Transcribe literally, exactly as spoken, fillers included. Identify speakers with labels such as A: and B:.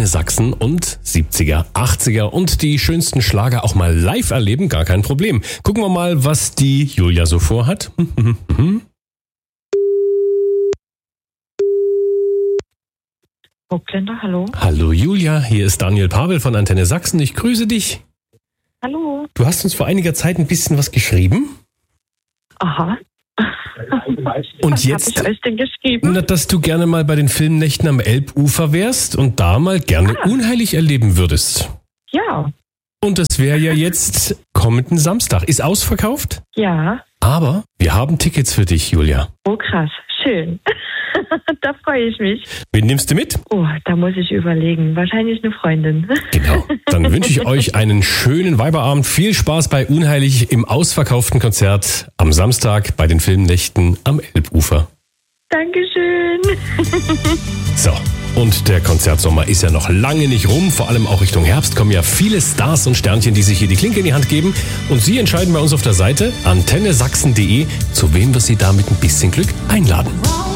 A: Antenne Sachsen und siebziger, achtziger und die schönsten Schlager auch mal live erleben, gar kein Problem. Gucken wir mal, was die Julia so vorhat.
B: Burgländer, hallo.
A: Hallo Julia, hier ist Daniel Pavel von Antenne Sachsen. Ich grüße dich.
B: Hallo.
A: Du hast uns vor einiger Zeit ein bisschen was geschrieben.
B: Aha.
A: Und
B: Was
A: jetzt,
B: hab ich euch denn geschrieben?
A: na, dass du gerne mal bei den Filmnächten am Elbufer wärst und da mal gerne
B: Ah.
A: unheilig erleben würdest.
B: Ja,
A: Und das wäre ja jetzt kommenden Samstag. Ist ausverkauft,
B: ja.
A: aber wir haben Tickets für dich, Julia.
B: Oh, krass. Schön. Da freue ich mich.
A: Wen nimmst du mit?
B: Oh, da muss ich überlegen. Wahrscheinlich eine Freundin.
A: Genau. Dann wünsche ich euch einen schönen Weiberabend. Viel Spaß bei Unheilig im ausverkauften Konzert am Samstag bei den Filmnächten am Elbufer.
B: Dankeschön.
A: So, und der Konzertsommer ist ja noch lange nicht rum. Vor allem auch Richtung Herbst kommen ja viele Stars und Sternchen, die sich hier die Klinke in die Hand geben. Und Sie entscheiden bei uns auf der Seite antenne sachsen punkt de, zu wem wir Sie da mit ein bisschen Glück einladen.